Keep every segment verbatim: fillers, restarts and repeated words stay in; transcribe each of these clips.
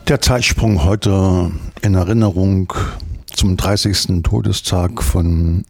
Der Zeitsprung heute in Erinnerung zum dreißigsten Todestag von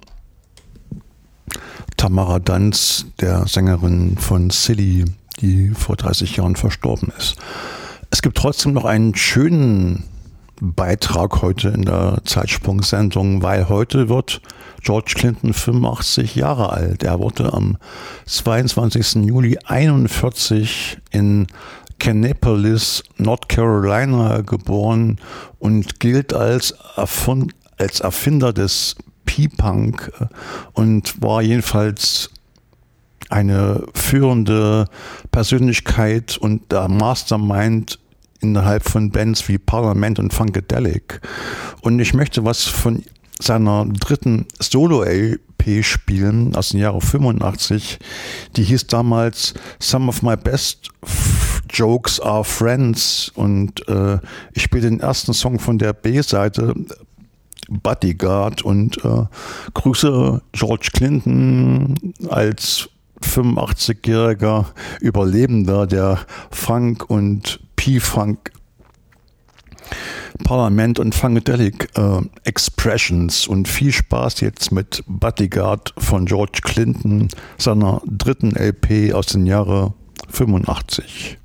Tamara Danz, der Sängerin von Silly, die vor dreißig Jahren verstorben ist. Es gibt trotzdem noch einen schönen Beitrag heute in der Zeitsprung-Sendung, weil heute wird George Clinton fünfundachtzig Jahre alt. Er wurde am zweiundzwanzigsten Juli einundvierzig in Kannapolis, North Carolina geboren und gilt als, Erfund, als Erfinder des P-Punk und war jedenfalls eine führende Persönlichkeit und der Mastermind innerhalb von Bands wie Parliament und Funkadelic. Und ich möchte was von seiner dritten Solo-L P spielen aus dem Jahre fünfundachtzig. Die hieß damals Some of My Best Jokes Are Friends und äh, ich spiele den ersten Song von der B-Seite, Bodyguard, und äh, grüße George Clinton als fünfundachtzig-jähriger Überlebender der Funk- und P-Funk Parliament und Funkadelic äh, Expressions, und viel Spaß jetzt mit Bodyguard von George Clinton, seiner dritten L P aus dem Jahre fünfundachtzig.